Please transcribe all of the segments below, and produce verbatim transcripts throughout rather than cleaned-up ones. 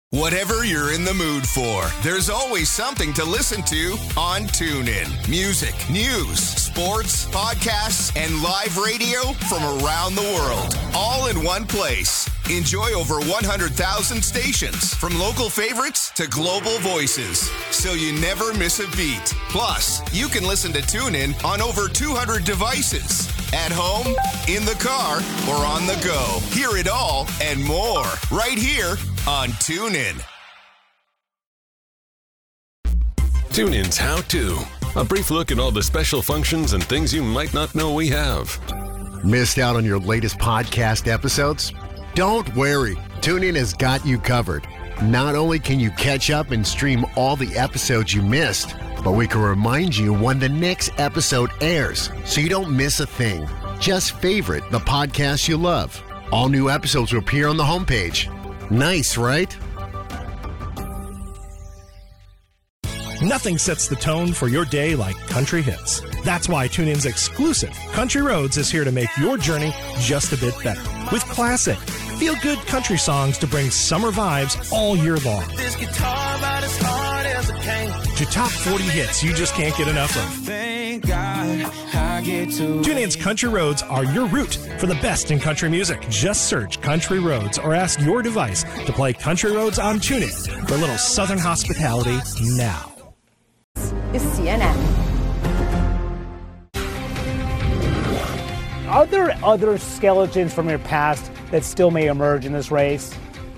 Whatever you're in the mood for, there's always something to listen to on TuneIn. Music, news, sports, podcasts, and live radio from around the world, all in one place. Enjoy over one hundred thousand stations, from local favorites to global voices, so you never miss a beat. Plus, you can listen to TuneIn on over two hundred devices. At home, in the car, or on the go. Hear it all and more right here on TuneIn. TuneIn's How To. A brief look at all the special functions and things you might not know we have. Missed out on your latest podcast episodes? Don't worry. TuneIn has got you covered. Not only can you catch up and stream all the episodes you missed, but we can remind you when the next episode airs, so you don't miss a thing. Just favorite the podcast you love. All new episodes will appear on the homepage. Nice, right? Nothing sets the tone for your day like country hits. That's why TuneIn's exclusive Country Roads is here to make your journey just a bit better. With classic, feel-good country songs to bring summer vibes all year long. This guitar about as hard as it came. To top forty hits you just can't get enough of. Thank God I get to TuneIn's Country Roads are your route for the best in country music. Just search Country Roads or ask your device to play Country Roads on TuneIn for a little southern hospitality now. Is C N N. Are there other skeletons from your past that still may emerge in this race?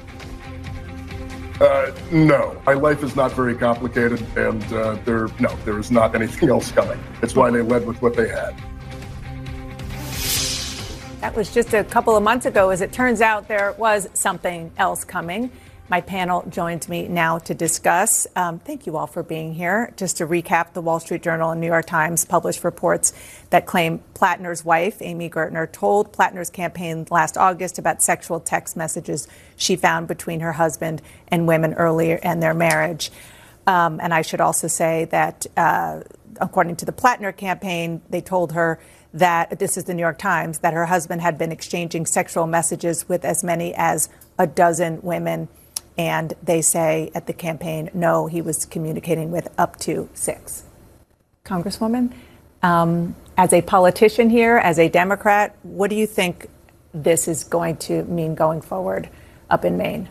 Uh, no, my life is not very complicated, and uh, there, no, there is not anything else coming. It's why they led with what they had. That was just a couple of months ago. As it turns out, there was something else coming. My panel joins me now to discuss. Um, thank you all for being here. Just to recap, the Wall Street Journal and New York Times published reports that claim Plattner's wife, Amy Gertner, told Plattner's campaign last August about sexual text messages she found between her husband and women earlier in their marriage. Um, and I should also say that, uh, according to the Plattner campaign, they told her that, this is the New York Times, that her husband had been exchanging sexual messages with as many as a dozen women. And they say at the campaign, no, he was communicating with up to six. Congresswoman, um, as a politician here, as a Democrat, what do you think this is going to mean going forward up in Maine?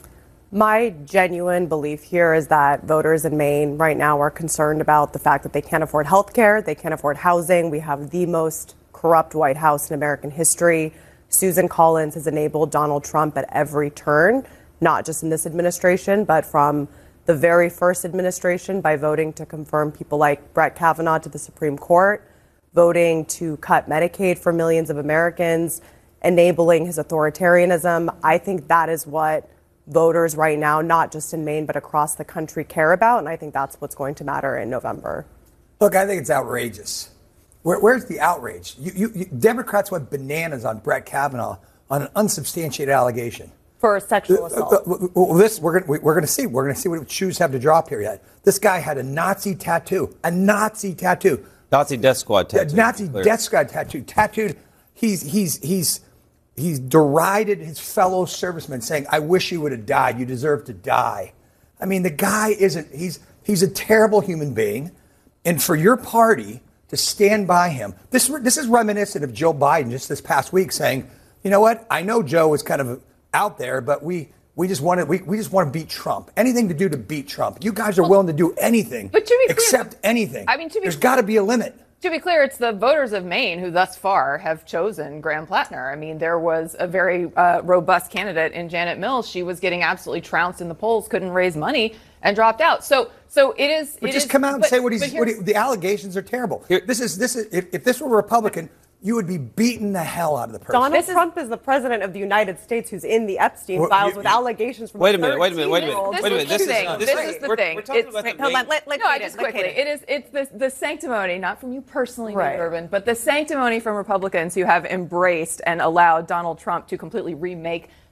My genuine belief here is that voters in Maine right now are concerned about the fact that they can't afford health care, they can't afford housing. We have the most corrupt White House in American history. Susan Collins has enabled Donald Trump at every turn, not just in this administration, but from the very first administration, by voting to confirm people like Brett Kavanaugh to the Supreme Court, voting to cut Medicaid for millions of Americans, enabling his authoritarianism. I think that is what voters right now, not just in Maine, but across the country, care about. And I think that's what's going to matter in November. Look, I think it's outrageous. Where, where's the outrage? You, you, you, Democrats went bananas on Brett Kavanaugh on an unsubstantiated allegation. For sexual assault. Uh, uh, well, this we're going we're going to see. We're going to see what shoes have to drop here yet. This guy had a Nazi tattoo, a Nazi tattoo, Nazi death squad tattoo, a Nazi death squad tattoo, tattooed. He's he's he's he's derided his fellow servicemen, saying, "I wish you would have died. You deserve to die." I mean, the guy isn't. He's he's a terrible human being, and for your party to stand by him, this this is reminiscent of Joe Biden just this past week, saying, "You know what? I know Joe was kind of out there, but we we just want to we, we just want to beat Trump. Anything to do to beat Trump. You guys are well, willing to do anything, but to be clear, except anything. I mean, to be there's got to be a limit." To be clear, it's the voters of Maine who thus far have chosen Graham Plattner. I mean, there was a very uh, robust candidate in Janet Mills. She was getting absolutely trounced in the polls, couldn't raise money, and dropped out. So, so it is. But it just is, come out and but, say what he's. What he, the allegations are terrible. Here, this is this is. If, if this were a Republican, you would be beating the hell out of the person. Donald Trump is, is the president of the United States who's in the Epstein well, files you, with allegations from wait a minute, wait a minute, wait a minute, this wait a minute. This, this, is, is, this, this is the we're, thing. We're talking it's, about wait, the hold on, let, let no, I just quickly. It is. It's the the sanctimony, not from you personally, right. Urban, but the sanctimony from Republicans who have embraced and allowed Donald Trump to completely remake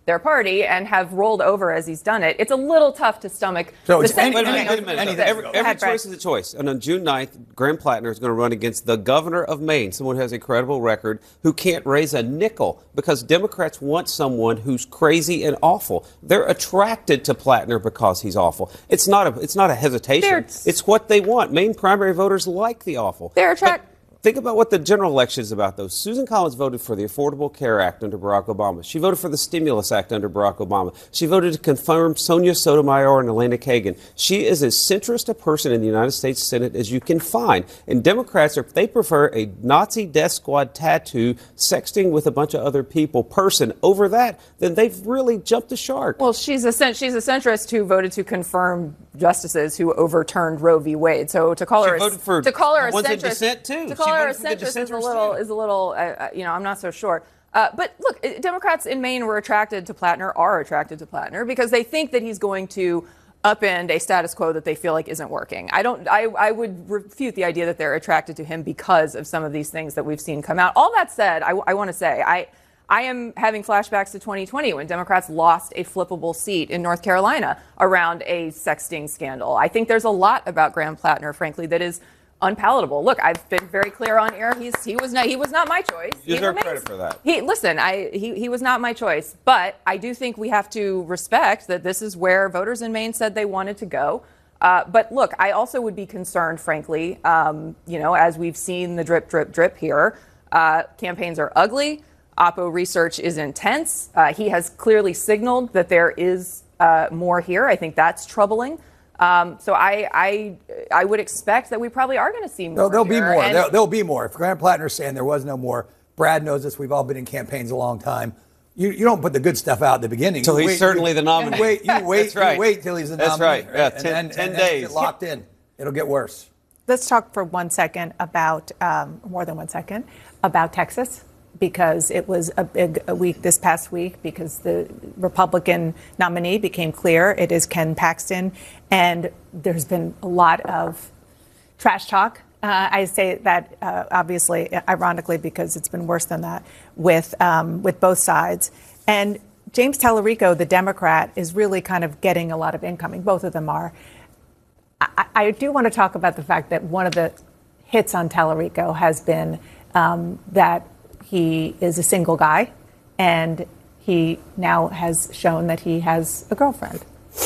their party and have rolled over as he's done it, it's a little tough to stomach. So the it's any, Wait a any, minute, wait a minute. any, Every, any, every choice is a choice. And on June ninth, Graham Plattner is going to run against the governor of Maine, someone who has a credible record, who can't raise a nickel because Democrats want someone who's crazy and awful. They're attracted to Plattner because he's awful. It's not a, it's not a hesitation. They're, it's what they want. Maine primary voters like the awful. They're attracted. Think about what the general election is about, though. Susan Collins voted for the Affordable Care Act under Barack Obama. She voted for the Stimulus Act under Barack Obama. She voted to confirm Sonia Sotomayor and Elena Kagan. She is as centrist a person in the United States Senate as you can find. And Democrats, are, they prefer a Nazi death squad tattoo, sexting with a bunch of other people person over that, then they've really jumped the shark. Well, she's a, she's a centrist who voted to confirm justices who overturned Roe v. Wade. So to call She her a, voted for to call her a ones in centrist, dissent, too. to call She her a voted for the centrist is a dissenters, little too. is a little uh, you know, I'm not so sure. Uh, but look, Democrats in Maine were attracted to Plattner, are attracted to Plattner because they think that he's going to upend a status quo that they feel like isn't working. I don't. I, I would refute the idea that they're attracted to him because of some of these things that we've seen come out. All that said, I, I want to say I. I am having flashbacks to twenty twenty when Democrats lost a flippable seat in North Carolina around a sexting scandal. I think there's a lot about Graham Plattner, frankly, that is unpalatable. Look, I've been very clear on air. He's he was not he was not my choice. You deserve remains, credit for that. He listen, I he he was not my choice, but I do think we have to respect that this is where voters in Maine said they wanted to go. Uh, but look, I also would be concerned, frankly, um, you know, as we've seen the drip, drip, drip here. Uh, campaigns are ugly. Oppo research is intense. Uh, he has clearly signaled that there is uh, more here. I think that's troubling. Um, so I, I I would expect that we probably are going to see more. No, there'll here. be more. And There'll, there'll be more. If Graham Plattner's saying there was no more, Brad knows this. We've all been in campaigns a long time. You you don't put the good stuff out at the beginning. Until You he's wait, certainly you, the nominee. You wait, you wait, That's right. you wait till he's the That's nominee. right. Yeah, And ten, then, ten and then days. Get locked in. It'll get worse. Let's talk for one second about, um, more than one second, about Texas, because it was a big a week this past week because the Republican nominee became clear. It is Ken Paxton. And there's been a lot of trash talk. Uh, I say that uh, obviously, ironically, because it's been worse than that with um, with both sides. And James Tallarico, the Democrat, is really kind of getting a lot of incoming. Both of them are. I, I do want to talk about the fact that one of the hits on Tallarico has been um, that he is a single guy, and he now has shown that he has a girlfriend.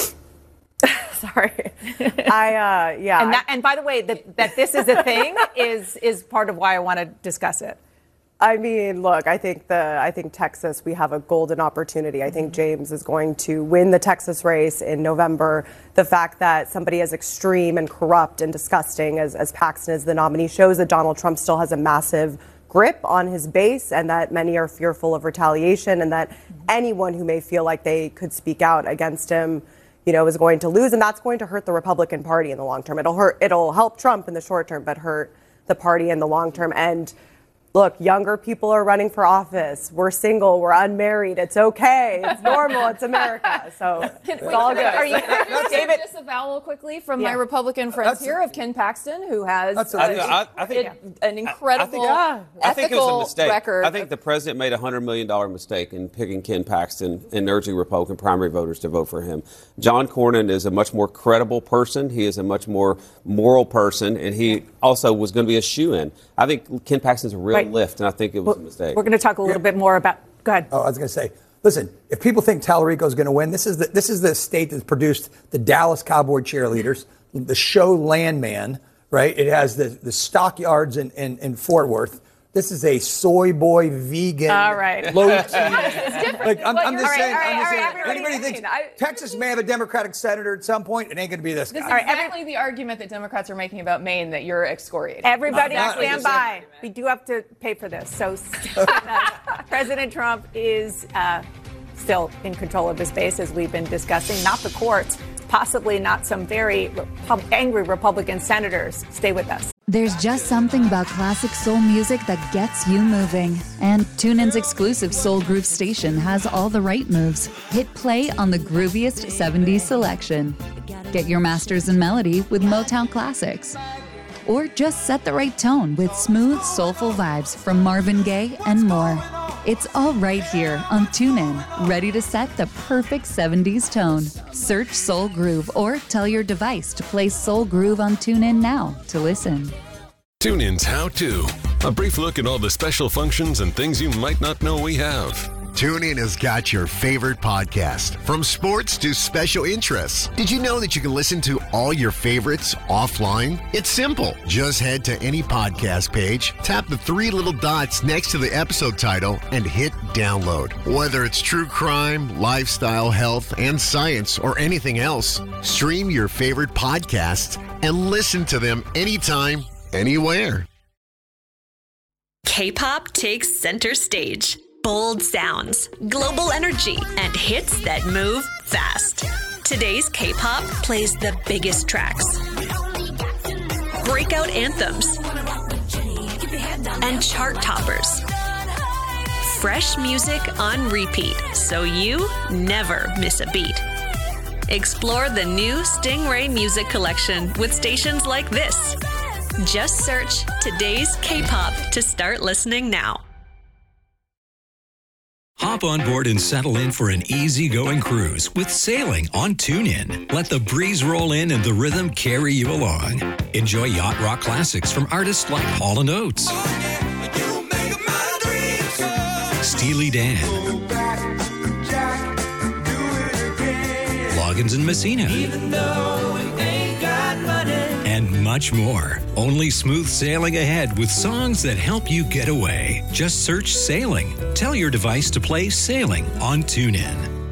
Sorry. I, uh, yeah. And, that, and by the way, that, that this is a thing is is part of why I want to discuss it. I mean, look, I think the I think Texas, we have a golden opportunity. I think James is going to win the Texas race in November. The fact that somebody as extreme and corrupt and disgusting as, as Paxton is the nominee shows that Donald Trump still has a massive grip on his base and that many are fearful of retaliation and that anyone who may feel like they could speak out against him, you know, is going to lose. And that's going to hurt the Republican Party in the long term. It'll hurt. It'll help Trump in the short term, but hurt the party in the long term. And look, younger people are running for office. We're single. We're unmarried. It's okay. It's normal. It's America. So Can, it's wait, all good. Are you David disavowal quickly from Yeah. my Republican friends here of Ken Paxton, who has That's uh, amazing. I, I think an incredible I think, I think it was a ethical mistake. record. I think the president made a hundred million dollar mistake in picking Ken Paxton and urging Republican primary voters to vote for him. John Cornyn is a much more credible person. He is a much more moral person, and he also was going to be a shoo-in. I think Ken Paxton's a real Right. lift, and I think it was Well, a mistake. We're going to talk a little Yeah. bit more about. Go ahead. Oh, I was going to say, listen, if people think Tallarico is going to win, this is the this is the state that's produced the Dallas Cowboy cheerleaders, the show Landman, right? It has the, the stockyards in, in, in Fort Worth. This is a soy boy vegan, All right. low T. It's different Like, than I'm, what I'm you're just saying. saying, I'm All just right, saying, all right, everybody anybody thinks saying. I- Texas may have a Democratic senator at some point, it ain't going to be this This guy. is exactly the argument that Democrats are making about Maine that you're excoriating. Everybody Not- not stand the same. by. We do have to pay for this. So uh, President Trump is uh, still in control of his base, as we've been discussing, not the courts, possibly not some very Repub- angry Republican senators. Stay with us. There's just something about classic soul music that gets you moving. And TuneIn's exclusive Soul Groove station has all the right moves. Hit play on the grooviest seventies selection. Get your masters in melody with Motown Classics. or just set the right tone with smooth, soulful vibes from Marvin Gaye and more. It's all right here on TuneIn, ready to set the perfect seventies tone. Search Soul Groove or tell your device to play Soul Groove on TuneIn now to listen. TuneIn's How To. A brief look at all the special functions and things you might not know we have. TuneIn has got your favorite podcast, from sports to special interests. Did you know that you can listen to all your favorites offline? It's simple. Just head to any podcast page, tap the three little dots next to the episode title, and hit download. Whether it's true crime, lifestyle, health, and science, or anything else, stream your favorite podcasts and listen to them anytime, anywhere. K-pop takes center stage. Bold sounds, global energy, and hits that move fast. Today's K-pop plays the biggest tracks, breakout anthems, and chart toppers. Fresh music on repeat, so you never miss a beat. Explore the new Stingray Music Collection with stations like this. Just search Today's K-pop to start listening now. Hop on board and settle in for an easy-going cruise with sailing on TuneIn. Let the breeze roll in and the rhythm carry you along. Enjoy yacht rock classics from artists like Hall and Oates, Steely Dan, Loggins and Messina, and much more. Only smooth sailing ahead with songs that help you get away. Just search Sailing. Tell your device to play Sailing on TuneIn.